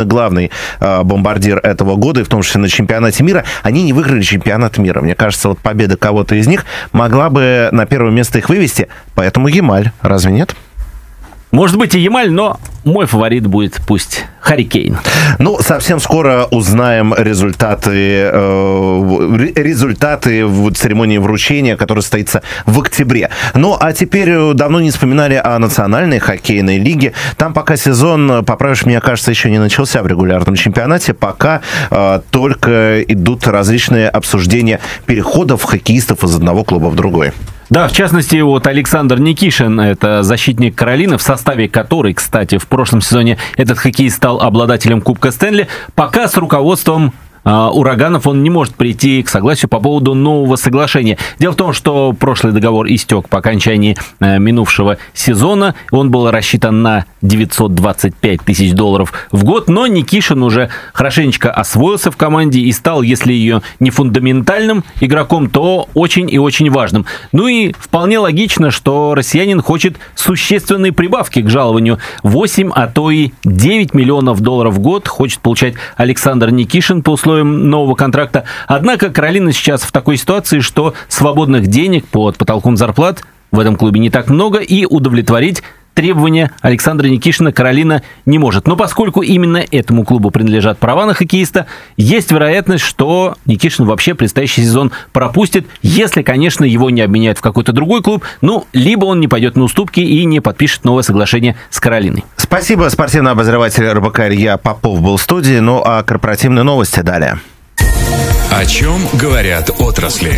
главный бомбардир этого года, и в том числе на чемпионате мира, они не выиграли чемпионат мира. Мне кажется, вот победа кого-то из них могла бы на первое место их вывести, поэтому Ямаль, разве нет? Может быть и Ямаль, но мой фаворит будет пусть Харри Кейн. Ну, совсем скоро узнаем результаты в церемонии вручения, которая состоится в октябре. Ну, а теперь давно не вспоминали о национальной хоккейной лиге. Там пока сезон, поправишь, мне кажется, еще не начался в регулярном чемпионате. Пока только идут различные обсуждения переходов хоккеистов из одного клуба в другой. Да, в частности, вот Александр Никишин, это защитник Каролины, в составе которой, кстати, в прошлом сезоне этот хоккеист стал обладателем Кубка Стэнли, пока с руководством Ураганов он не может прийти к согласию по поводу нового соглашения. Дело в том, что прошлый договор истек по окончании минувшего сезона. Он был рассчитан на $925 тысяч в год, но Никишин уже хорошенечко освоился в команде и стал, если ее не фундаментальным игроком, то очень и очень важным. Ну и вполне логично, что россиянин хочет существенной прибавки к жалованию. 8, а то и 9 миллионов долларов в год хочет получать Александр Никишин по условиям нового контракта. Однако Каролина сейчас в такой ситуации, что свободных денег под потолком зарплат в этом клубе не так много, и удовлетворить требования Александра Никишина Каролина не может. Но поскольку именно этому клубу принадлежат права на хоккеиста, есть вероятность, что Никишин вообще предстоящий сезон пропустит, если, конечно, его не обменяют в какой-то другой клуб, ну, либо он не пойдет на уступки и не подпишет новое соглашение с Каролиной. Спасибо. Спортивный обозреватель РБК Илья Попов был в студии. Ну, а корпоративные новости далее. О чем говорят отрасли?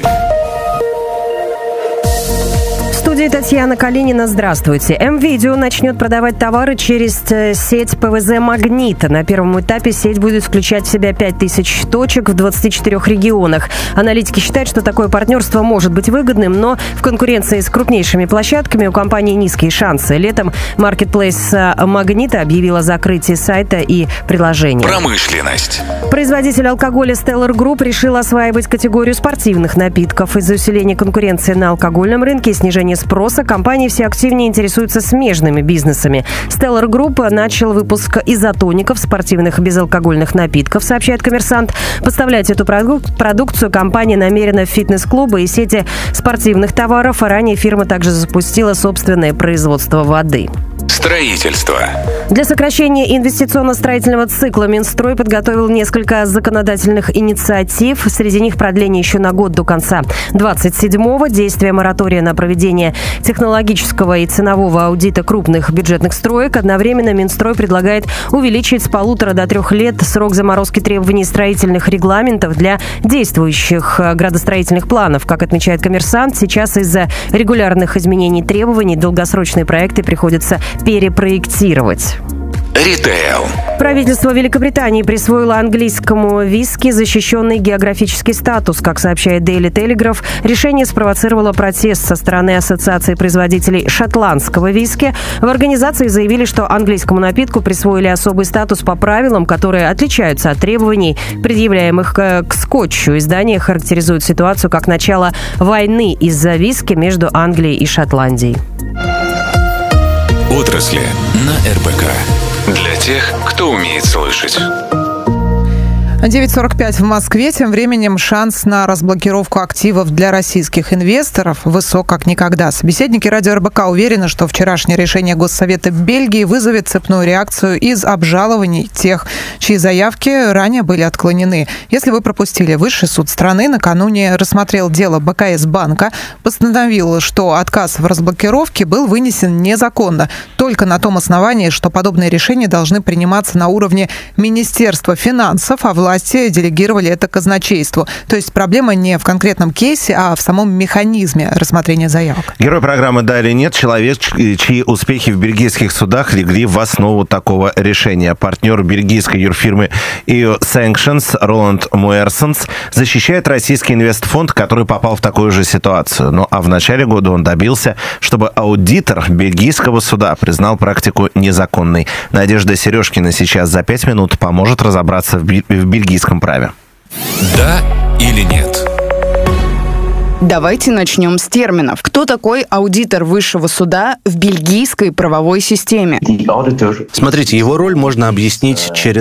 В студии Татьяна Калинина. Здравствуйте. М-Видео начнет продавать товары через сеть ПВЗ «Магнит». На первом этапе сеть будет включать в себя 5000 точек в 24 регионах. Аналитики считают, что такое партнерство может быть выгодным, но в конкуренции с крупнейшими площадками у компании низкие шансы. Летом маркетплейс «Магнита» объявил о закрытии сайта и приложения. Промышленность. Производитель алкоголя Stellar Group решил осваивать категорию спортивных напитков. Из-за усиления конкуренции на алкогольном рынке и снижения спроса компании все активнее интересуются смежными бизнесами. Stellar Group начал выпуск изотоников, спортивных безалкогольных напитков, сообщает «Коммерсант». Поставлять эту продукцию компания намерена в фитнес-клубы и сети спортивных товаров. А ранее фирма также запустила собственное производство воды. Строительство. Для сокращения инвестиционно-строительного цикла Минстрой подготовил несколько законодательных инициатив. Среди них продление еще на год до конца 27-го, действие моратория на проведение технологического и ценового аудита крупных бюджетных строек. Одновременно Минстрой предлагает увеличить с 1,5 до 3 лет срок заморозки требований строительных регламентов для действующих градостроительных планов. Как отмечает «Коммерсант», сейчас из-за регулярных изменений требований долгосрочные проекты приходится перепроектировать. Ритейл. Правительство Великобритании присвоило английскому виски защищенный географический статус. Как сообщает Daily Telegraph, решение спровоцировало протест со стороны Ассоциации производителей шотландского виски. В организации заявили, что английскому напитку присвоили особый статус по правилам, которые отличаются от требований, предъявляемых к скотчу. Издание характеризует ситуацию как начало войны из-за виски между Англией и Шотландией. Отрасли на РБК. Для тех, кто умеет слышать. 9:45 в Москве. Тем временем шанс на разблокировку активов для российских инвесторов высок как никогда. Собеседники радио РБК уверены, что вчерашнее решение Госсовета Бельгии вызовет цепную реакцию из обжалований тех, чьи заявки ранее были отклонены. Если вы пропустили, Высший суд страны накануне рассмотрел дело БКС банка, постановил, что отказ в разблокировке был вынесен незаконно, только на том основании, что подобные решения должны приниматься на уровне Министерства финансов, а власти делегировали это казначейству. То есть проблема не в конкретном кейсе, а в самом механизме рассмотрения заявок. Герой программы «Да или нет» — человек, чьи успехи в бельгийских судах легли в основу такого решения. Партнер бельгийской юрфирмы EU Sanctions Роланд Муэрсенс защищает российский инвестфонд, который попал в такую же ситуацию. Ну а в начале года он добился, чтобы аудитор бельгийского суда признал практику незаконной. Надежда Сережкина сейчас за 5 минут поможет разобраться в бельгийском праве. Да или нет? Давайте начнем с терминов. Кто такой аудитор высшего суда в бельгийской правовой системе? Смотрите, его роль можно объяснить через